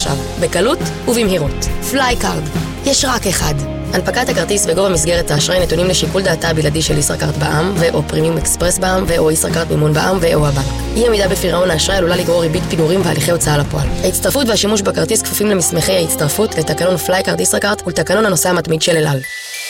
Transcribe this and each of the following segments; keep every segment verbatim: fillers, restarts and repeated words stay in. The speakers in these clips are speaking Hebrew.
עכשיו, בקלות ובמהירות. פלייקארד, יש רק אחד. הנפקת הכרטיס וגובה מסגרת האשראי נתונים לשיקול דעתה הבלעדי של ישראכרט בע"מ, ואו פרימיום אקספרס בע"מ, ואו ישראכרט מימון בע"מ, ואו הבנק. אי עמידה בפירעון האשראי עלולה לגרור ריבית פיגורים והליכי הוצאה לפועל. ההצטרפות והשימוש בכרטיס כפופים למסמכי ההצטרפות, לתקנון פלייקארד ישראכרט ולתקנון הנוסע המתמיד של אל על.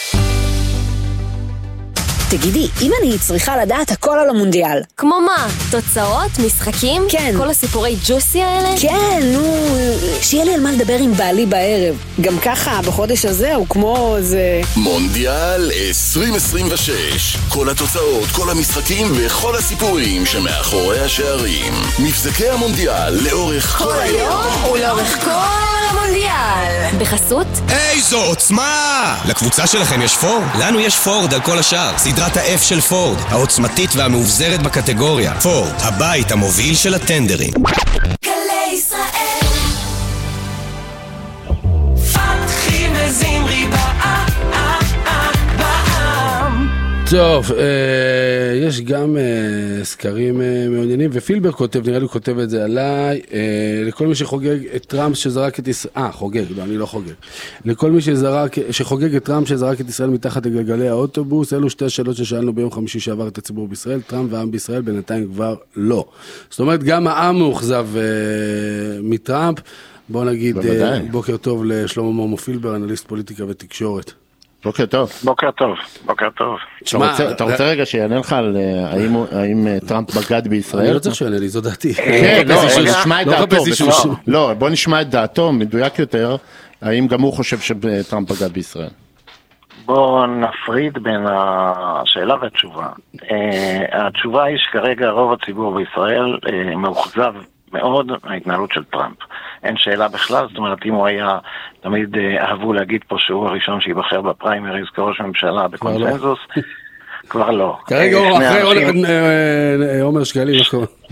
תגידי, אם אני צריכה לדעת הכל על המונדיאל. כמו מה? תוצאות? משחקים? כן. כל הסיפורי ג'וסי האלה? כן, נו, שיהיה לי על מה לדבר עם בעלי בערב. גם ככה, בחודש הזה הוא כמו זה... מונדיאל עשרים עשרים ושש. כל התוצאות, כל המשחקים וכל הסיפורים שמאחורי השערים. מבזקי המונדיאל לאורך כל היום ולאורך כל המונדיאל. בחסות? איזו עוצמה! לקבוצה שלכם יש פורד? לנו יש פורד על כל השאר. סדרת ה-F של פורד, העוצמתית והמאובזרת בקטגוריה. פורד, הבית המוביל של הטנדרים. גלי ישראל פתחי וזמרי באה טוב, אה, יש גם אה, סקרים אה, מעוניינים, ופילבר כותב, נראה לי הוא כותב את זה עליי, אה, לכל מי שחוגג את טראמפ שזרק את ישראל, אה, חוגג, לא, אני לא חוגג, לכל מי שזרק, שחוגג את טראמפ שזרק את ישראל מתחת לגלגלי האוטובוס, אלו שתי שאלות ששאלנו ביום חמישי שעבר את הציבור בישראל, טראמפ והעם בישראל, בינתיים כבר לא. זאת אומרת, גם העם מאוכזב אה, מטראמפ, בוא נגיד, אה, בוקר טוב לשלמה מומו פילבר, אנליסט פוליטיקה ותקשורת. בוקר טוב. בוקר טוב, בוקר טוב. אתה רוצה רגע שיענה לך על האם טראמפ בגד בישראל? אני לא צריך שיענה לי, זו דעתי. כן, לא, נשמע את דעתו. לא, בוא נשמע את דעתו, מדויק יותר, האם גם הוא חושב שטראמפ בגד בישראל? בוא נפריד בין השאלה והתשובה. התשובה היא שכרגע רוב הציבור בישראל מאוכזב מאוד ההתנהלות של טראמפ. אין שאלה בכלל, זאת אומרת, אם הוא היה, תמיד אהבו להגיד פה שהוא הראשון שיבחר בפריימריז כראש ממשלה בקונצנזוס, כבר לא. כרגע הוא אחרי עומר שקלים,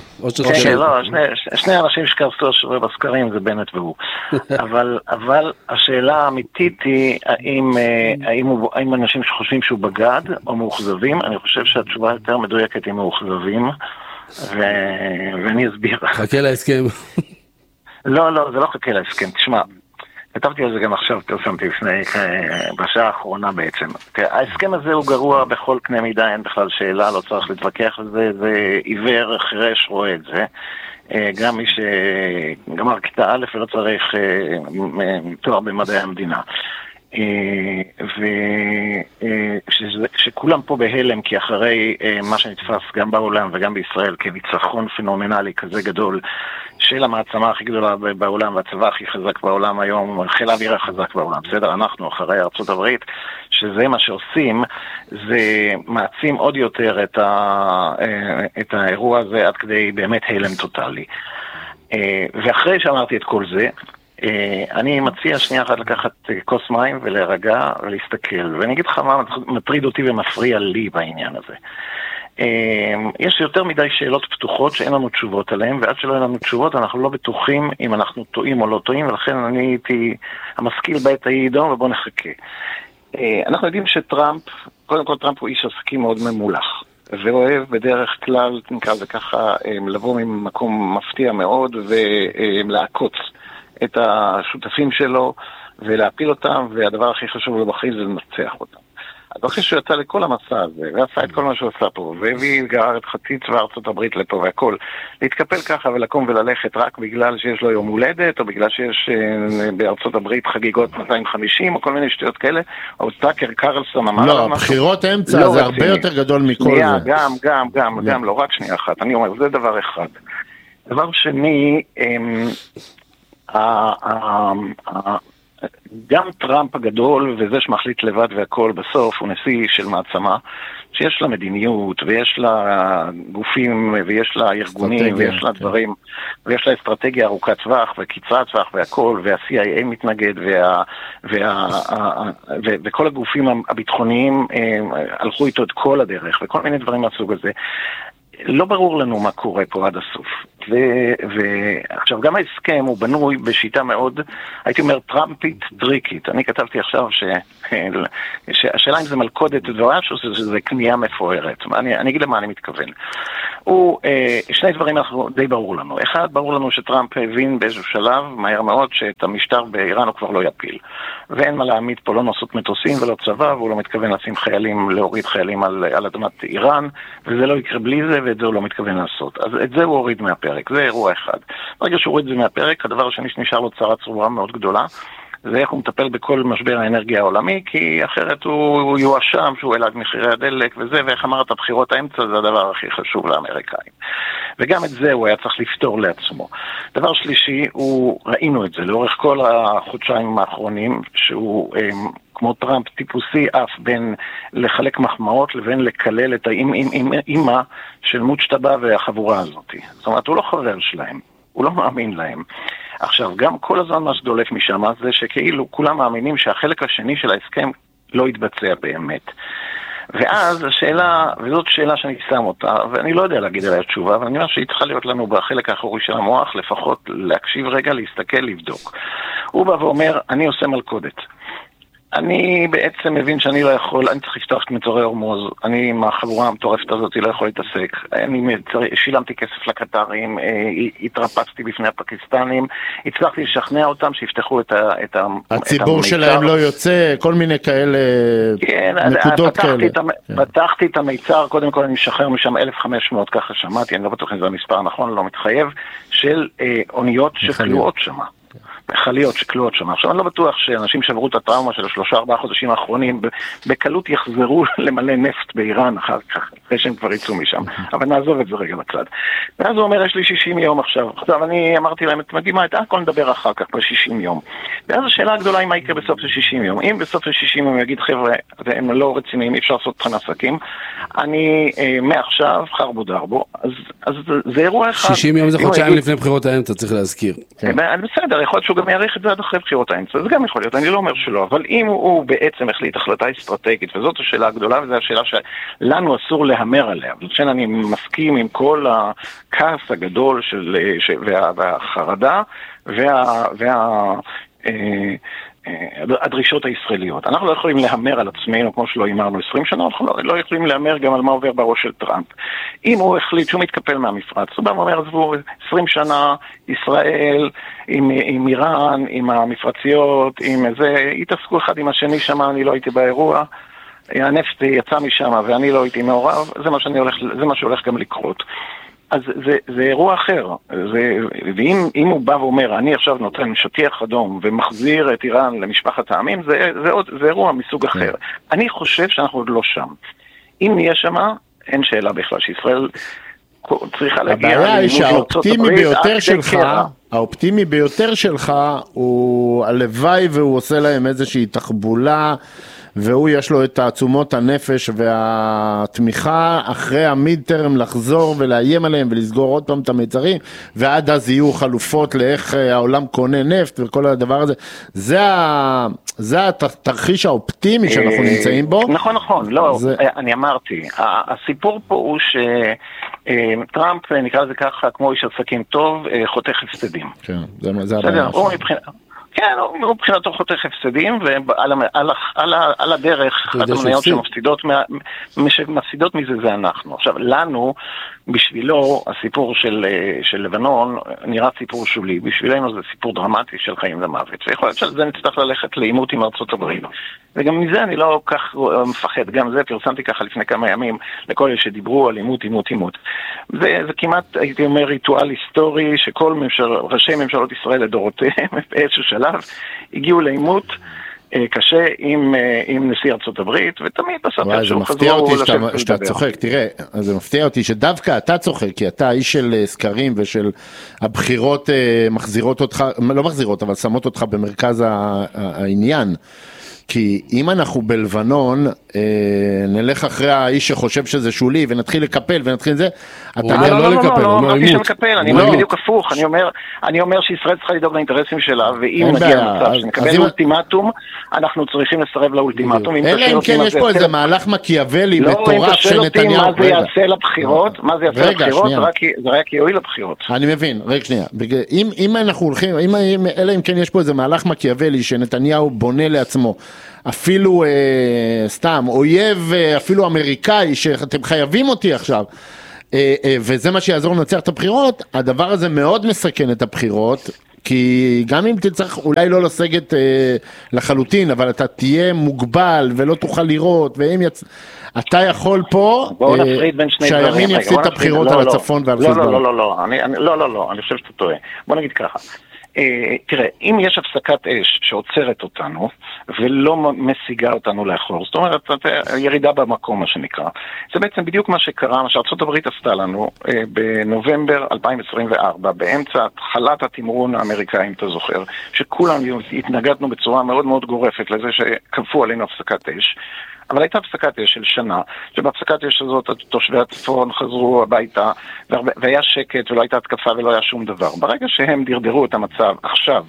שני אנשים שקרסו השבוע בסקרים זה בנט והוא. אבל השאלה האמיתית היא, האם אנשים שחושבים שהוא בגד או מאוכזבים, אני חושב שהתשובה יותר מדויקת עם מאוכזבים, ואני אסביר. חכה להסכם. לא, לא, זה לא חכה להסכם. תשמע, כתבתי על זה גם עכשיו, פרסמתי לפני, בשעה האחרונה בעצם. ההסכם הזה הוא גרוע בכל קנה מידה, אין בכלל שאלה, לא צריך להתווכח על זה, זה עיוור, חרש, רואה את זה. גם מי שגמר כיתה א' ולא צריך תואר במדעי המדינה. ושכולם פה בהלם, כי אחרי מה שנתפס גם בעולם וגם בישראל כניצחון פנומנלי כזה גדול של המעצמה הכי גדולה בעולם והצבא הכי חזק בעולם היום, חיל האוויר החזק בעולם, בסדר, אנחנו אחרי ארצות הברית, שזה מה שעושים, זה מעצים עוד יותר את, ה, את האירוע הזה עד כדי באמת הלם טוטלי. ואחרי שאמרתי את כל זה, אני מציע שנייה אחת לקחת כוס מים ולהרגע ולהסתכל, ואני אגיד לך מה מטריד אותי ומפריע לי בעניין הזה. יש יותר מדי שאלות פתוחות שאין לנו תשובות עליהן, ועד שלא אין לנו תשובות אנחנו לא בטוחים אם אנחנו טועים או לא טועים, ולכן אני הייתי המשכיל בעת העידון ובוא נחכה. אנחנו יודעים שטראמפ, קודם כל טראמפ הוא איש עסקים מאוד ממולח, ואוהב בדרך כלל, נקרא זה ככה, לבוא ממקום מפתיע מאוד ולעקוץ את השותפים שלו ולהפיל אותם, והדבר הכי חשוב לו בחיים זה לנצח אותם. אז אחרי שהוא יצא לכל המסע הזה, ועשה את כל מה שהוא עשה פה, והביא גרר את חצי צבא ארצות הברית לפה והכל, להתקפל ככה ולקום וללכת רק בגלל שיש לו יום הולדת, או בגלל שיש בארצות הברית חגיגות מאתיים וחמישים, או כל מיני שטויות כאלה, או טאקר קרלסון אמר... לא, הבחירות אמצע זה הרבה יותר גדול מכל זה. גם, גם, גם, גם, לא רק שנייה אחת. אני אומר, זה דבר אחד. דבר שני, גם טראמפ הגדול וזה שמחליט לבד והכל בסוף הוא נשיא של מעצמה שיש לה מדיניות ויש לה גופים ויש לה ארגונים ויש לה דברים ויש לה אסטרטגיה ארוכת טווח וקצרת טווח והכל, וה-סי איי איי מתנגד וה, וה, וכל הגופים הביטחוניים הלכו איתו את כל הדרך וכל מיני דברים מהסוג הזה. לא ברור לנו מה קורה פה עד הסוף. ועכשיו גם ההסכם הוא בנוי בשיטה מאוד, הייתי אומר, טראמפית טריקית. אני כתבתי עכשיו ש... שהשאלה אם זה מלכודת דברה, שזה קנייה מפוארת. אני, אני אגיד למה אני מתכוון. הוא, שני דברים אנחנו די ברור לנו. אחד, ברור לנו שטראמפ הבין באיזשהו שלב, מהר מאוד, שאת המשטר באיראן הוא כבר לא יפיל. ואין מה להעמיד פה לא נוסעות מטוסים ולא צבא, והוא לא מתכוון לשים חיילים, להוריד חיילים על, על אדמת איראן, וזה לא יקרה בלי זה, ואת זה הוא לא מתכוון לעשות. אז את זה הוא הוריד מהפרק, זה אירוע אחד. ברגע שהוא הוריד את זה מהפרק, הדבר השני שנשאר לו צרה צרורה מאוד גדולה, זה איך הוא מטפל בכל משבר האנרגיה העולמי, כי אחרת הוא, הוא יואשם שהוא העלה את מחירי הדלק וזה, ואיך אמרת, הבחירות האמצע זה הדבר הכי חשוב לאמריקאים. וגם את זה הוא היה צריך לפתור לעצמו. דבר שלישי, הוא, ראינו את זה לאורך כל החודשיים האחרונים, שהוא כמו טראמפ טיפוסי אף בין לחלק מחמאות לבין לקלל את האימא של מוצ'טבה והחבורה הזאת. זאת אומרת, הוא לא חבר שלהם, הוא לא מאמין להם. עכשיו, גם כל הזמן מה שדולף משם זה שכאילו כולם מאמינים שהחלק השני של ההסכם לא יתבצע באמת. ואז השאלה, וזאת שאלה שאני שם אותה, ואני לא יודע להגיד עליה תשובה, אבל אני אומר שהיא צריכה להיות לנו בחלק האחורי של המוח, לפחות להקשיב רגע, להסתכל, לבדוק. הוא בא ואומר, אני עושה מלכודת. אני בעצם מבין שאני לא יכול, אני צריך לפתוח את מצורי הורמוז, אני עם החבורה המטורפת הזאת לא יכול להתעסק, אני שילמתי כסף לקטרים, התרפצתי בפני הפקיסטנים, הצלחתי לשכנע אותם שיפתחו את ה... הציבור שלהם לא יוצא, כל מיני כאלה נקודות כאלה. פתחתי את המיצר, קודם כל אני משחרר משם אלף וחמש מאות, ככה שמעתי, אני לא בטוח אם זה המספר הנכון, לא מתחייב, של אוניות שכלואות שם. מחליות שכלואות שם. עכשיו אני לא בטוח שאנשים שעברו את הטראומה של השלושה ארבעה חודשים האחרונים בקלות יחזרו למלא נפט באיראן אחר כך, אחרי שהם כבר יצאו משם. אבל נעזוב את זה רגע בצד. ואז הוא אומר, יש לי שישים יום עכשיו. עכשיו אני אמרתי להם, את מדהימה, את הכל נדבר אחר כך ב-שישים יום. ואז השאלה הגדולה היא מה יקרה בסוף ה-שישים יום. אם בסוף ה-שישים יום יגיד, חבר'ה, והם לא רציניים, אי אפשר לעשות תכן עסקים, אני מעכשיו חרבו דרבו. אז זה אירוע אחד. שישים יום זה חודשיים לפני בחירות האמצע, צריך להזכיר. בסדר, יכול להיות שהוא גם יאריך את זה עד אחרי בחירות האמצע, זה גם יכול להיות, אני לא אומר שלא, אבל אם הוא בעצם החליט החלטה אסטרטגית, וזאת השאלה הגדולה, וזו השאלה שלנו אסור להמר עליה, ולכן אני מסכים עם כל הכעס הגדול של, וה, והחרדה, וה, וה, הדרישות הישראליות. אנחנו לא יכולים להמר על עצמנו, כמו שלא אמרנו עשרים שנה, אנחנו לא, לא יכולים להמר גם על מה עובר בראש של טראמפ. אם הוא החליט שהוא מתקפל מהמפרץ, הוא בא ואומר, עזבו עשרים שנה, ישראל, עם, עם איראן, עם המפרציות, עם זה, התעסקו אחד עם השני שם, אני לא הייתי באירוע, הנפט יצא משם ואני לא הייתי מעורב, זה מה שאני הולך, זה מה שהולך גם לקרות. אז זה, זה אירוע אחר, זה, ואם אם הוא בא ואומר, אני עכשיו נותן שטיח אדום ומחזיר את איראן למשפחת העמים, זה, זה, עוד, זה אירוע מסוג אחר. אני חושב שאנחנו עוד לא שם. אם נהיה שמה, אין שאלה בכלל, שישראל צריכה להגיע... הבעיה היא שהאופטימי ביותר שלך, האופטימי ביותר שלך, הוא הלוואי והוא עושה להם איזושהי תחבולה, והוא יש לו את תעצומות הנפש והתמיכה אחרי המיד טרם לחזור ולאיים עליהם ולסגור עוד פעם את המיצרים, ועד אז יהיו חלופות לאיך העולם קונה נפט וכל הדבר הזה. זה, ה... זה התרחיש האופטימי שאנחנו נמצאים בו. נכון, נכון, לא, זה... אני אמרתי, הסיפור פה הוא שטראמפ, נקרא לזה ככה, כמו איש עסקים טוב, חותך הפסדים. כן, זה, זה הבעיה. הוא מבחינת... כן, הוא מבחינתו חותך הפסדים, ועל על, על, על הדרך, אחת המניות שמפסידות, שמפסידות מזה זה אנחנו. עכשיו, לנו, בשבילו, הסיפור של, של לבנון נראה סיפור שולי, בשבילנו זה סיפור דרמטי של חיים ומוות, ויכול להיות שזה נצטרך ללכת לעימות עם ארצות הברית. וגם מזה אני לא כך מפחד, גם זה פרסמתי ככה לפני כמה ימים, לכל אלה שדיברו על עימות, עימות, עימות. זה, זה כמעט, הייתי אומר, ריטואל היסטורי, שכל ממשל, ראשי ממשלות ישראל לדורותיהם, באיזשהו שלב, הגיעו לעימות קשה עם, עם נשיא ארצות הברית, ותמיד בסדר שהוא חזרו לשבת לדבר. שאתה צוחק, תראה, זה מפתיע אותי שדווקא אתה צוחק, כי אתה איש של סקרים ושל הבחירות מחזירות אותך, לא מחזירות, אבל שמות אותך במרכז העניין. כי אם אנחנו בלבנון, אה, נלך אחרי האיש שחושב שזה שולי, ונתחיל לקפל, ונתחיל זה, אתה אומר לא לקפל, הוא אומר אמרתי אימות. שמקפל, אני אומר בדיוק הפוך, אני אומר, אני אומר שישראל צריכה לדאוג לאינטרסים שלה, ואם נגיע למצב שנקבל אולטימטום, אנחנו צריכים לסרב לאולטימטום. אלא אם כן יש פה איזה מהלך מקיאוולי מטורף שנתניהו... לא, אם תשאל אותי מה זה יעשה לבחירות, מה זה יעשה לבחירות, זה רק יועיל לבחירות. אני מבין, רגע שנייה, אם אנחנו הולכים, אלא אם כן יש פה איזה מהלך מקיאוולי שנתניהו בונה לעצמו, אפילו סתם, אויב אפילו אמריקאי, שאתם חייבים אותי עכשיו, וזה מה שיעזור לנצח את הבחירות, הדבר הזה מאוד מסכן את הבחירות, כי גם אם תצטרך אולי לא לסגת אה, לחלוטין, אבל אתה תהיה מוגבל ולא תוכל לראות, ואם יצ... אתה יכול פה אה, שהימין יפסיד את הבחירות על הצפון ועל חיזבאללה. לא, לא, לא, לא, אני, אני, לא, לא, לא, אני חושב שאתה טועה. בוא נגיד ככה. אה, תראה, אם יש הפסקת אש שעוצרת אותנו ולא משיגה אותנו לאחור, זאת אומרת, ירידה במקום, מה שנקרא, זה בעצם בדיוק מה שקרה, מה שארצות הברית עשתה לנו אה, בנובמבר אלפיים עשרים וארבע, באמצע התחלת התמרון האמריקאי, אם אתה זוכר, שכולנו התנגדנו בצורה מאוד מאוד גורפת לזה שכפו עלינו הפסקת אש, אבל הייתה הפסקת אש של שנה, שבהפסקת אש הזאת תושבי הצפון חזרו הביתה, והיה שקט ולא הייתה התקפה ולא היה שום דבר. ברגע שהם דרדרו את המצב עכשיו,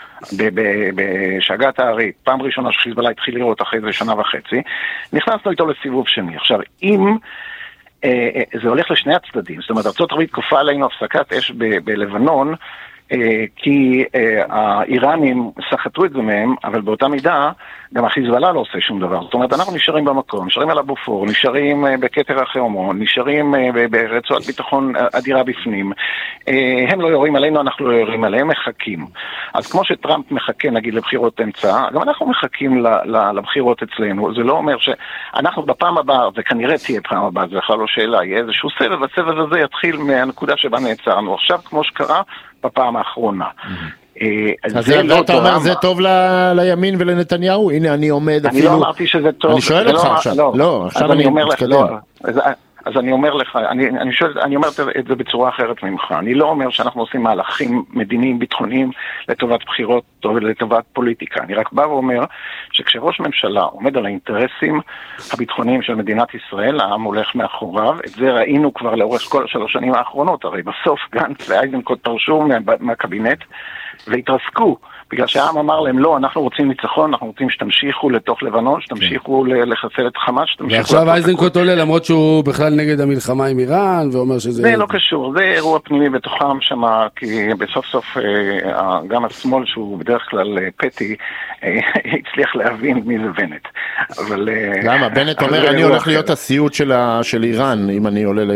בשאגת הערית, פעם ראשונה שחיזבאללה התחיל לראות אחרי זה שנה וחצי, נכנסנו איתו לסיבוב שני. עכשיו, אם אה, זה הולך לשני הצדדים, זאת אומרת, ארצות הברית כופה עלינו הפסקת אש ב- בלבנון, אה, כי אה, האיראנים סחטו את זה מהם, אבל באותה מידה, גם החיזבאללה לא עושה שום דבר. זאת אומרת, אנחנו נשארים במקום, נשארים על הבופור, נשארים אה, בכתר החרמון, נשארים אה, ברצועת ביטחון אדירה בפנים. אה, הם לא יורים עלינו, אנחנו לא יורים עליהם, מחכים. אז כמו שטראמפ מחכה, נגיד, לבחירות אמצע, גם אנחנו מחכים ל- ל- לבחירות אצלנו. זה לא אומר שאנחנו בפעם הבאה, וכנראה תהיה פעם הבאה, זה בכלל לא שאלה, יהיה איזשהו סבב, הסבב הזה יתחיל מהנקודה שבה נעצרנו. עכשיו, כמו שקרה, בפעם האחרונה. אז אתה אומר, זה טוב לימין ולנתניהו? הנה, אני עומד אפילו... אני לא אמרתי שזה טוב. אני שואל אותך עכשיו. לא, עכשיו אני מתקדם. אז אני אומר לך, אני, אני שואל, אני אומר את זה בצורה אחרת ממך. אני לא אומר שאנחנו עושים מהלכים מדיניים, ביטחוניים, לטובת בחירות או לטובת פוליטיקה. אני רק בא ואומר שכשראש ממשלה עומד על האינטרסים הביטחוניים של מדינת ישראל, העם הולך מאחוריו. את זה ראינו כבר לאורך כל השלוש שנים האחרונות. הרי בסוף גנץ ואייזנקוט פרשו מה, מהקבינט והתרסקו. בגלל שהעם אמר להם, לא, אנחנו רוצים ניצחון, אנחנו רוצים שתמשיכו לתוך לבנון, שתמשיכו לחסל את חמאס, שתמשיכו... ועכשיו אייזנקוט עולה, למרות שהוא בכלל נגד המלחמה עם איראן, ואומר שזה... זה לא קשור, זה אירוע פנימי בתוכם שמה, כי בסוף סוף גם השמאל, שהוא בדרך כלל פטי, הצליח להבין מי זה בנט. אבל... למה? בנט אומר, אני הולך להיות הסיוט של איראן, אם אני עולה ל...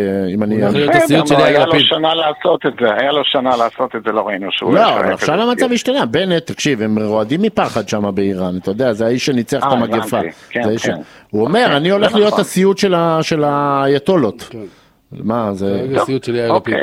היה לו שנה לעשות את זה, היה לו שנה לעשות את זה, לא ראינו שהוא... לא, עכשיו המצב השתנה, בנט, תקשיב, הם רועדים מפחד שם באיראן, אתה יודע, זה האיש שניצח את המגפה. הוא אומר, אני הולך להיות הסיוט של האייתולות. מה, זה... הסיוט של יאיר לפיד.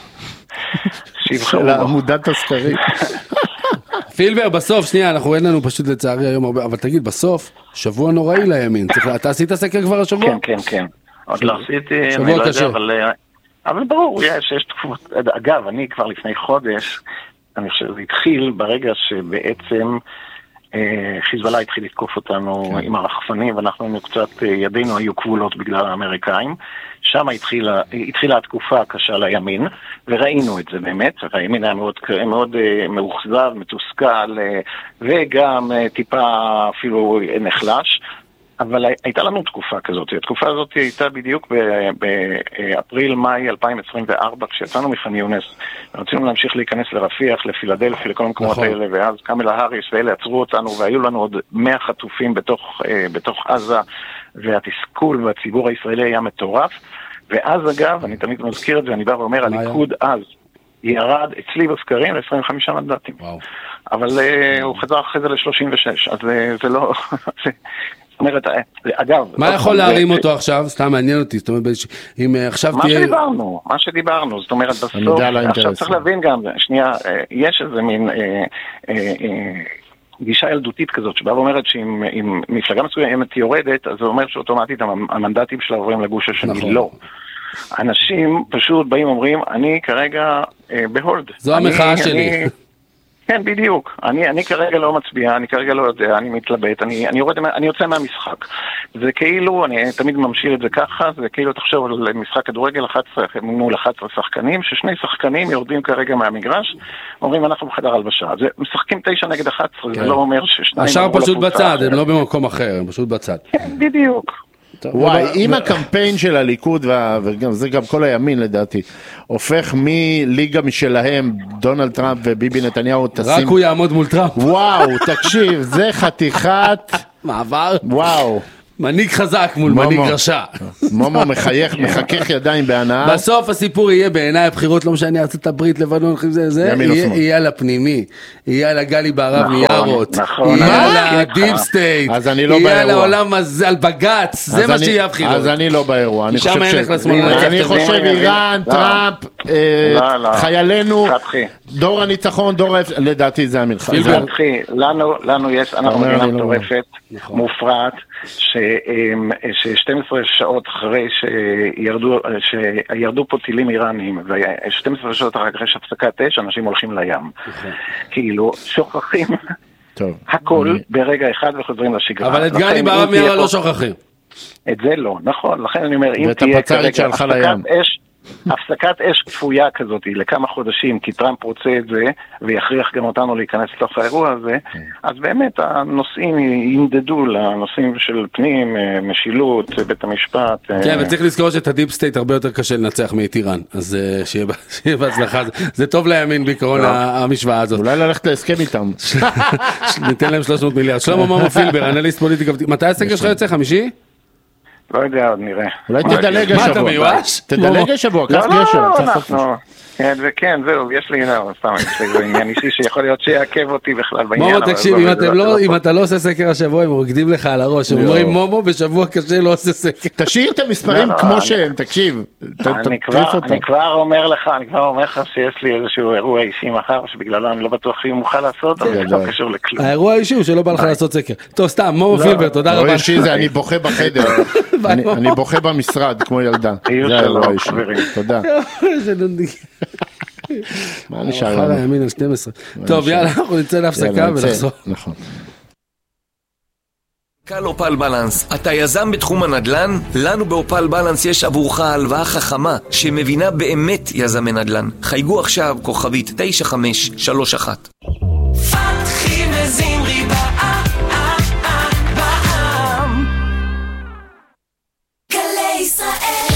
של עמודת הסקרים. פילבר, בסוף, שנייה, אנחנו אין לנו פשוט לצערי היום הרבה, אבל תגיד, בסוף, שבוע נוראי לימין. אתה עשית סקר כבר השבוע? כן, כן, כן. עוד לא עשיתי, אני לא יודע, אבל... אבל ברור, יש תקופות... אגב, אני כבר לפני חודש, אני חושב שזה התחיל ברגע שבעצם אה, חיזבאללה התחיל לתקוף אותנו כן. עם הרחפנים, ואנחנו היינו קצת, ידינו היו כבולות בגלל האמריקאים. שם התחילה, התחילה התקופה הקשה לימין, וראינו את זה באמת, והימין היה מאוד, מאוד אה, מאוכזב, מתוסכל, אה, וגם אה, טיפה אפילו נחלש. אבל הייתה לנו תקופה כזאת, התקופה הזאת הייתה בדיוק באפריל-מאי אלפיים עשרים וארבע, כשיצאנו מח'אן יונס, רצינו להמשיך להיכנס לרפיח, לפילדלפי, לכל המקומות האלה, ואז קמלה האריס ואלה עצרו אותנו, והיו לנו עוד מאה חטופים בתוך, בתוך עזה, והתסכול והציבור הישראלי היה מטורף, ואז אגב, אני תמיד מזכיר את זה, אני בא ואומר, הליכוד אז ירד אצלי בסקרים ל-עשרים וחמישה מנדטים. אבל הוא חזר אחרי זה ל-שלושים ושש, אז זה לא... אומרת, אגב... מה יכול להרים אותו עכשיו? סתם מעניין אותי, זאת אומרת, אם עכשיו תהיה... מה שדיברנו, מה שדיברנו, זאת אומרת, בסוף, עכשיו צריך להבין גם, שנייה, יש איזה מין גישה ילדותית כזאת, שבאה ואומרת שאם מפלגה מסוימת יורדת, אז זה אומר שאוטומטית המנדטים שלה עוברים לגוש השני, לא. אנשים פשוט באים ואומרים, אני כרגע בהולד. זו המחאה שלי. כן, בדיוק. אני, אני כרגע לא מצביע, אני כרגע לא יודע, אני מתלבט, אני, אני, יורד, אני יוצא מהמשחק. זה כאילו, אני תמיד ממשיל את זה ככה, זה כאילו תחשוב על משחק כדורגל אחת עשרה מול אחת עשרה שחקנים, ששני שחקנים יורדים כרגע מהמגרש, אומרים אנחנו בחדר הלבשה. זה משחקים תשע נגד אחת עשרה, זה לא אומר ששניים... השאר פשוט בצד, הם לא במקום אחר, הם פשוט בצד. כן, בדיוק. וואי, אם הקמפיין של הליכוד, וגם זה גם כל הימין לדעתי, הופך מליגה משלהם, דונלד טראמפ וביבי נתניהו טסים... רק הוא יעמוד מול טראמפ. וואו, תקשיב, זה חתיכת... מעבר. וואו. מנהיג חזק מול מנהיג רשע. מומו מחייך, מחכך ידיים בהנאה. בסוף הסיפור יהיה בעיניי הבחירות, לא משנה ארצות הברית, לבנון, זה, זה, יהיה על הפנימי, יהיה על הגלי בערב מיערות, יהיה על הדיפ סטייט, יהיה על העולם הזה, על בגץ, זה מה שיהיה הבחירות. אז אני לא באירוע. אני חושב איראן, טראמפ, חיילינו, דור הניצחון, דור האפס, לדעתי זה המלחמה. לנו יש, אנחנו מדינה מטורפת, מופרעת, ש-שתים עשרה שעות אחרי שירדו, שירדו פה טילים איראנים, ו-שתים עשרה שעות אחרי שהפסקת אש, אנשים הולכים לים. כאילו, שוכחים הכל ברגע אחד וחוזרים לשגרה. אבל את גלי בערב מיארה לא שוכחים. את זה לא, נכון. לכן אני אומר, אם ואת הפצרית שהלכה לים. הפסקת אש כפויה כזאת לכמה חודשים, כי טראמפ רוצה את זה, ויכריח גם אותנו להיכנס לתוך האירוע הזה, אז באמת הנושאים ינדדו לנושאים של פנים, משילות, בית המשפט. כן, וצריך לזכור שאת הדיפ סטייט הרבה יותר קשה לנצח מאיראן, אז שיהיה בהצלחה. זה טוב לימין בעיקרון המשוואה הזאת. אולי ללכת להסכם איתם. ניתן להם שלוש מאות מיליארד. שלמה מומו פילבר, אנליסט פוליטיקה. מתי הסקר שלך יוצא? חמישי? לא יודע, עוד נראה. אולי תדלג השבוע. מה, אתה מיואש? תדלג השבוע, לא, לא, אנחנו... כן, זהו, יש לי, סתם, יש לי עניין אישי שיכול להיות שיעכב אותי בכלל בעניין. מומו, תקשיב, אם אתה לא עושה סקר השבוע, הם רוקדים לך על הראש, הם אומרים, מומו, בשבוע קשה לא עושה סקר. תשאיר את המספרים כמו שהם, תקשיב. אני כבר אומר לך, אני כבר אומר לך שיש לי איזשהו אירוע אישי מחר, שבגללו אני לא בטוח שהיא מוכן לעשות, אבל זה לא קשור לכלום. האירוע האישי הוא שלא בא לך לעשות סקר. טוב, סתם, מומו פילבר, תודה רבה. אני בוכה בחדר, אני בוכה במשרד, כמו ילדה. זה האירוע האישי. תודה. מה נשאר לנו? הימין על שתים עשרה. טוב, יאללה, אנחנו נצא להפסקה ונחזור. נכון. קל אופל בלנס, אתה יזם בתחום הנדל"ן? לנו באופל בלנס יש עבורך הלוואה חכמה שמבינה באמת יזמי נדל"ן. חייגו עכשיו כוכבית תשע חמש שלוש אחת. פתחי וזמרי בעם, בעם. גלי ישראל.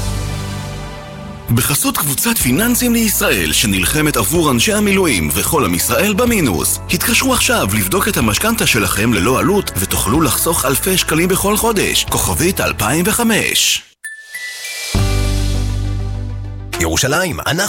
בחסות קבוצת פיננסים לישראל שנלחמת עבור אנשי המילואים וכל עם ישראל במינוס. התקשרו עכשיו לבדוק את המשכנתה שלכם ללא עלות ותוכלו לחסוך אלפי שקלים בכל חודש. כוכבית אלפיים וחמש. ירושלים, אנחנו